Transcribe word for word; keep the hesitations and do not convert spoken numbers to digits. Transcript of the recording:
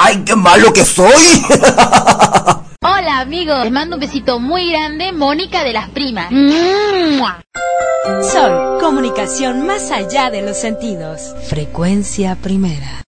¡Ay, qué malo que soy! Hola amigos, les mando un besito muy grande, Mónica de las Primas. ¡Mua! Sol, comunicación más allá de los sentidos. Frecuencia primera.